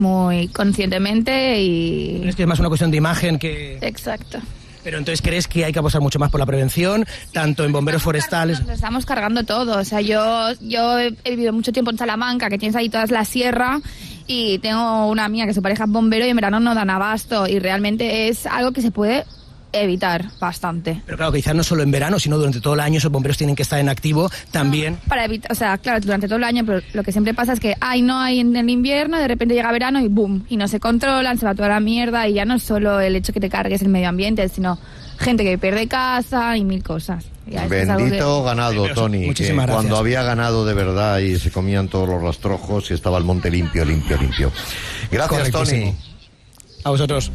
muy conscientemente y... Es que es más una cuestión de imagen que... Exacto. Pero entonces, ¿crees que hay que apostar mucho más por la prevención, tanto en bomberos forestales? Nos estamos cargando todo. O sea, yo he vivido mucho tiempo en Salamanca, que tienes ahí toda la sierra, y tengo una amiga que su pareja es bombero y en verano no dan abasto, y realmente es algo que se puede evitar bastante. Pero claro, quizás no solo en verano, sino durante todo el año esos bomberos tienen que estar en activo también. Para evitar, o sea, claro, durante todo el año, pero lo que siempre pasa es que no hay en el invierno, de repente llega verano y boom, y no se controlan, se va toda la mierda, y ya no es solo el hecho que te cargues el medio ambiente, sino gente que pierde casa y mil cosas. Bendito ganado, Tony, que cuando había ganado de verdad y se comían todos los rastrojos y estaba el monte limpio. Gracias, Tony. A vosotros.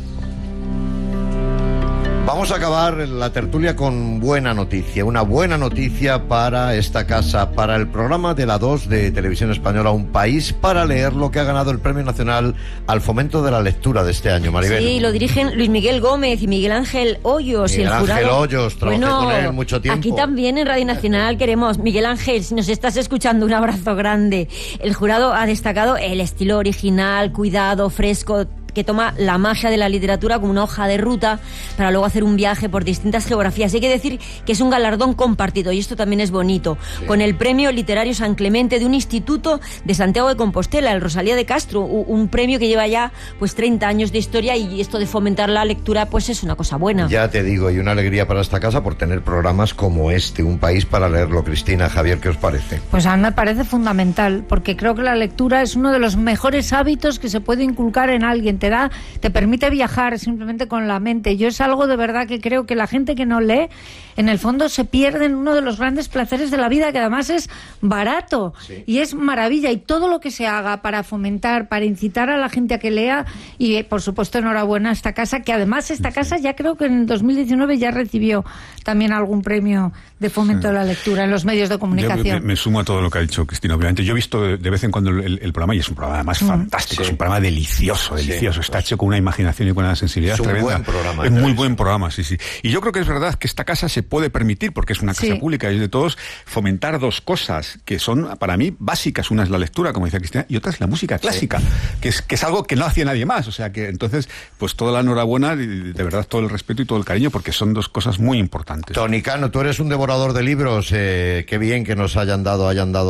Vamos a acabar la tertulia con buena noticia, una buena noticia para esta casa, para el programa de la 2 de Televisión Española, Un País para Leer, lo que ha ganado el Premio Nacional al Fomento de la Lectura de este año, Maribel. Sí, lo dirigen Luis Miguel Gómez y Miguel Ángel Hoyos. Miguel y el jurado... Ángel Hoyos, trabajé con él mucho tiempo. Aquí también en Radio Nacional queremos, Miguel Ángel, si nos estás escuchando, un abrazo grande. El jurado ha destacado el estilo original, cuidado, fresco, que toma la magia de la literatura como una hoja de ruta para luego hacer un viaje por distintas geografías. Hay que decir que es un galardón compartido, y esto también es bonito, sí, con el Premio Literario San Clemente de un instituto de Santiago de Compostela, el Rosalía de Castro, un premio que lleva ya pues 30 años de historia, y esto de fomentar la lectura pues es una cosa buena. Ya te digo, y una alegría para esta casa por tener programas como este, Un País para Leerlo. Cristina, Javier, ¿qué os parece? Pues a mí me parece fundamental, porque creo que la lectura es uno de los mejores hábitos que se puede inculcar en alguien. Te permite viajar simplemente con la mente. Yo es algo de verdad que creo que la gente que no lee, en el fondo se pierde en uno de los grandes placeres de la vida, que además es barato, sí, y es maravilla. Y todo lo que se haga para fomentar, para incitar a la gente a que lea, y por supuesto enhorabuena a esta casa, que además esta casa ya creo que en 2019 ya recibió también algún premio de fomento de la lectura en los medios de comunicación. Yo me sumo a todo lo que ha dicho Cristina. Obviamente yo he visto de vez en cuando el programa, y es un programa además fantástico, sí, es un programa delicioso, está hecho con una imaginación y con una sensibilidad tremenda. Buen programa, es muy buen programa, sí. Y yo creo que es verdad que esta casa se puede permitir, porque es una casa pública y es de todos, fomentar dos cosas que son para mí básicas. Una es la lectura, como decía Cristina, y otra es la música clásica, que es algo que no hacía nadie más. O sea que entonces, pues toda la enhorabuena y de verdad todo el respeto y todo el cariño, porque son dos cosas muy importantes. Tony Cano, tú eres un devorador de libros, qué bien que nos hayan dado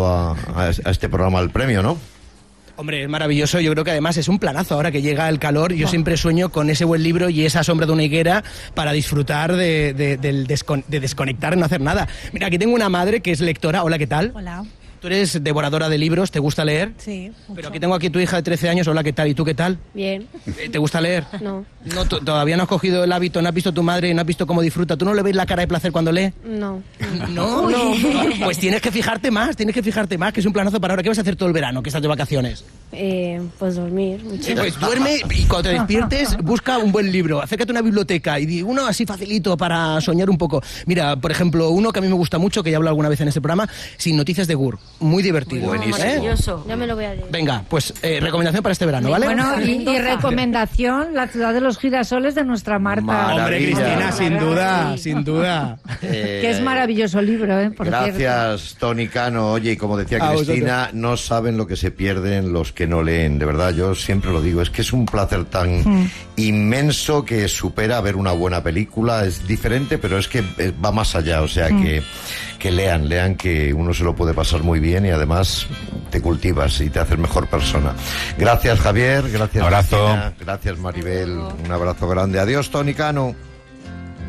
a este programa el premio, ¿no? Hombre, es maravilloso. Yo creo que además es un planazo ahora que llega el calor. Yo siempre sueño con ese buen libro y esa sombra de una higuera para disfrutar de desconectar y no hacer nada. Mira, aquí tengo una madre que es lectora. Hola, ¿qué tal? Hola. ¿Tú eres devoradora de libros? ¿Te gusta leer? Sí, mucho. Pero aquí tengo aquí tu hija de 13 años. Hola, ¿qué tal? ¿Y tú qué tal? Bien. ¿Te gusta leer? No. No, todavía no has cogido el hábito, no has visto a tu madre, no has visto cómo disfruta. ¿Tú no le ves la cara de placer cuando lee? No. No. Pues tienes que fijarte más, que es un planazo para ahora. ¿Qué vas a hacer todo el verano, que estás de vacaciones? Pues dormir mucho. Pues duerme y cuando te despiertes busca un buen libro, acércate a una biblioteca y di uno así facilito para soñar un poco. Mira, por ejemplo, uno que a mí me gusta mucho, que ya hablo alguna vez en este programa, Sin Noticias de Gur. Muy divertido. Buenísimo. Maravilloso. Ya me lo voy a leer. Venga, pues recomendación para este verano, ¿vale? Bueno, y recomendación, La ciudad de los girasoles, de nuestra Marta. Hombre, Cristina, sin duda. Que es maravilloso libro, por gracias, cierto. Tony Cano. Oye, y como decía Cristina, no saben lo que se pierden los que no leen. De verdad, yo siempre lo digo, es que es un placer tan inmenso que supera ver una buena película. Es diferente, pero es que va más allá. O sea, que lean, que uno se lo puede pasar muy bien y además te cultivas y te haces mejor persona. Gracias, Javier. Gracias, un abrazo. Cristina, gracias, Maribel. Un abrazo grande. Adiós, Tony Cano.